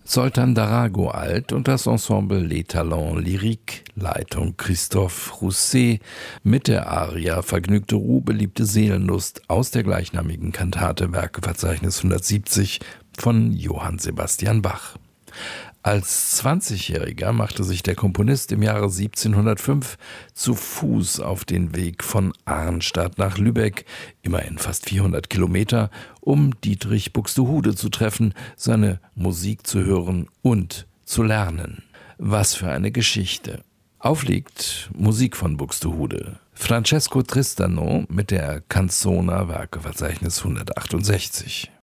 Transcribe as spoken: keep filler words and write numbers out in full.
Zoltan Darago alt und das Ensemble Les Talents Lyriques, Leitung Christophe Rousset, mit der Aria Vergnügte Ruhe, beliebte Seelenlust aus der gleichnamigen Kantate Werkeverzeichnis hundertsiebzig von Johann Sebastian Bach. Als zwanzigjähriger machte sich der Komponist im Jahre siebzehnhundertfünf zu Fuß auf den Weg von Arnstadt nach Lübeck, immerhin fast vierhundert Kilometer, um Dietrich Buxtehude zu treffen, seine Musik zu hören und zu lernen. Was für eine Geschichte! Auflegt Musik von Buxtehude. Francesco Tristano mit der Canzona Werkeverzeichnis hundertachtundsechzig.